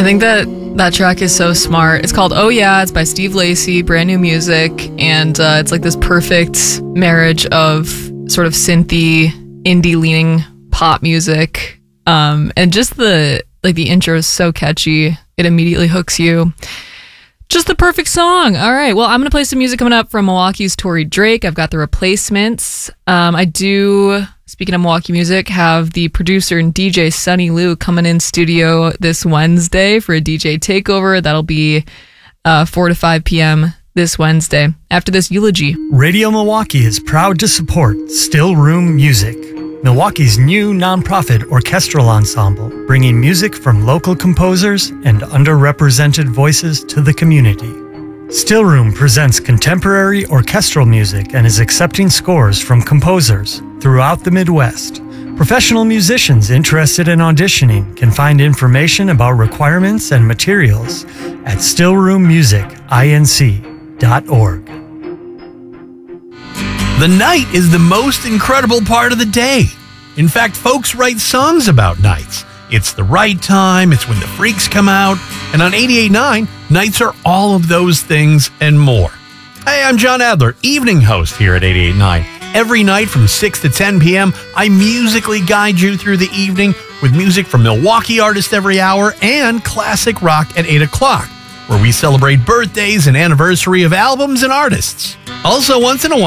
think that track is so smart. It's called Oh Yeah. It's by Steve Lacy, brand new music. And it's like this perfect marriage of sort of synthy, indie-leaning pop music. And just the intro is so catchy. It immediately hooks you. Just the perfect song. All right. Well, I'm going to play some music coming up from Milwaukee's Tori Drake. I've got The Replacements. I do, speaking of Milwaukee music, have the producer and DJ Sunny Lou coming in studio this Wednesday for a DJ takeover. That'll be 4 to 5 p.m. this Wednesday. After this eulogy. Radio Milwaukee is proud to support Still Room Music, Milwaukee's new nonprofit orchestral ensemble, bringing music from local composers and underrepresented voices to the community. Still Room presents contemporary orchestral music and is accepting scores from composers throughout the Midwest. Professional musicians interested in auditioning can find information about requirements and materials at stillroommusicinc.org. The night is the most incredible part of the day. In fact, folks write songs about nights. It's the right time, it's when the freaks come out, and on 88.9, nights are all of those things and more. Hey, I'm John Adler, evening host here at 88.9. Every night from 6 to 10 p.m., I musically guide you through the evening with music from Milwaukee artists every hour and classic rock at 8 o'clock, where we celebrate birthdays and anniversary of albums and artists. Also, once in a while,